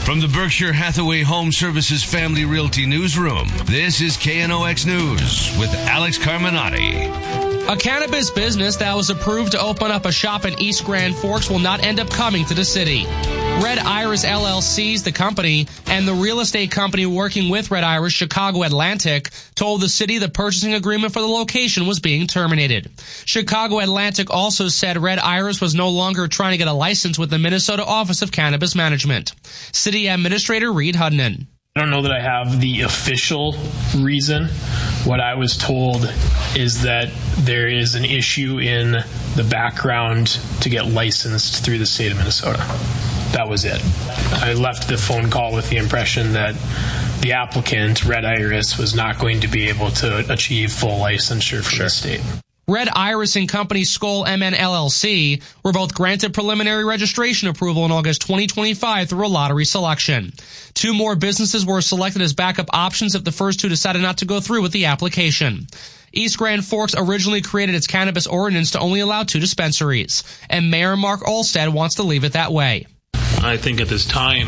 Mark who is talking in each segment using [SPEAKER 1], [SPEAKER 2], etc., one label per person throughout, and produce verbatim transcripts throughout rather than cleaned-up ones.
[SPEAKER 1] From the Berkshire Hathaway Home Services Family Realty Newsroom, this is K N O X News with Alex Carminati.
[SPEAKER 2] A cannabis business that was approved to open up a shop in East Grand Forks will not end up coming to the city. Red Iris L L C's the company, and the real estate company working with Red Iris, Chicago Atlantic, told the city the purchasing agreement for the location was being terminated. Chicago Atlantic also said Red Iris was no longer trying to get a license with the Minnesota Office of Cannabis Management. City Administrator Reed Hudnan.
[SPEAKER 3] I don't know that I have the official reason. What I was told is that there is an issue in the background to get licensed through the state of Minnesota. That was it. I left the phone call with the impression that the applicant, Red Iris, was not going to be able to achieve full licensure from the state.
[SPEAKER 2] Red Iris and company Skoll M N L L C were both granted preliminary registration approval in August twenty twenty-five through a lottery selection. Two more businesses were selected as backup options if the first two decided not to go through with the application. East Grand Forks originally created its cannabis ordinance to only allow two dispensaries, and Mayor Mark Olstad wants to leave it that way.
[SPEAKER 4] I think at this time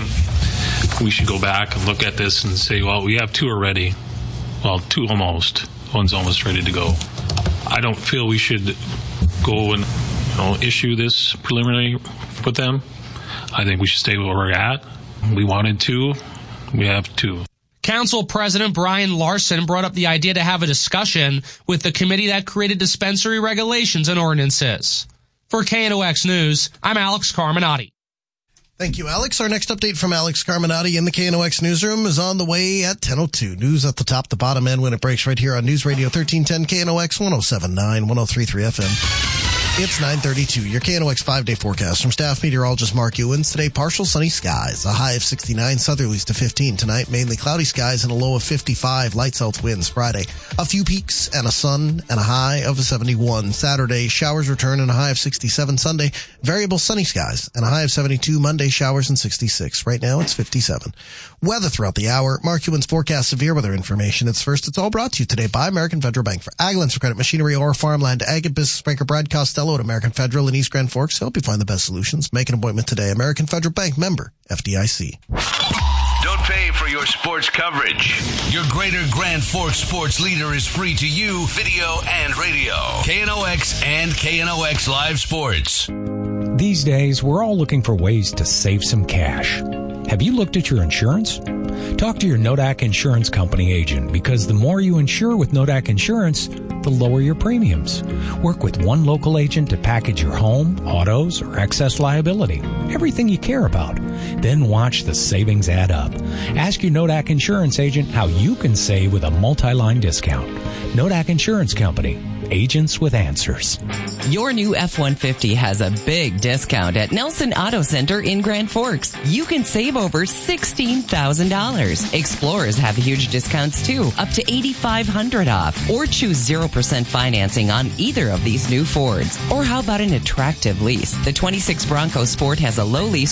[SPEAKER 4] we should go back and look at this and say, well, we have two already. Well, two almost. One's almost ready to go. I don't feel we should go and you know, issue this preliminary with them. I think we should stay where we're at. We wanted two. We have two.
[SPEAKER 2] Council President Brian Larson brought up the idea to have a discussion with the committee that created dispensary regulations and ordinances. For K N O X News, I'm Alex Carminati.
[SPEAKER 5] Thank you, Alex. Our next update from Alex Carminati in the K N O X newsroom is on the way at ten oh two. News at the top, the bottom end when it breaks right here on News Radio thirteen ten K N O X one oh seven point nine, one oh three point three F M. It's nine thirty-two. Your K N O X five-day forecast from staff meteorologist Mark Ewens. Today, partial sunny skies. A high of sixty-nine, southerlies to fifteen. Tonight, mainly cloudy skies and a low of fifty-five. Light south winds. Friday, a few peaks and a sun and a high of seventy-one. Saturday, showers return and a high of sixty-seven. Sunday, variable sunny skies and a high of seventy-two. Monday, showers and sixty-six. Right now, it's fifty-seven. Weather throughout the hour. Mark Ewens forecast severe weather information. It's first. It's all brought to you today by American Federal Bank. For ag loans, for credit, machinery, or farmland, ag and business banker Brad Costello at American Federal in East Grand Forks. Help you find the best solutions. Make an appointment today. American Federal Bank, member F D I C.
[SPEAKER 1] Don't pay for your sports coverage. Your Greater Grand Forks sports leader is free to you, video and radio. K N O X and K N O X Live Sports.
[SPEAKER 6] These days, we're all looking for ways to save some cash. Have you looked at your insurance? Talk to your Nodak Insurance Company agent, because the more you insure with Nodak Insurance, the lower your premiums. Work with one local agent to package your home, autos, or excess liability, everything you care about. Then watch the savings add up. Ask your Nodak Insurance agent how you can save with a multi-line discount. Nodak Insurance Company. Agents with answers.
[SPEAKER 7] Your new F one fifty has a big discount at Nelson Auto Center in Grand Forks. You can save over sixteen thousand dollars. Explorers have huge discounts too, up to eight thousand five hundred dollars off. Or choose zero percent financing on either of these new Fords. Or how about an attractive lease? The twenty-six Bronco Sport has a low lease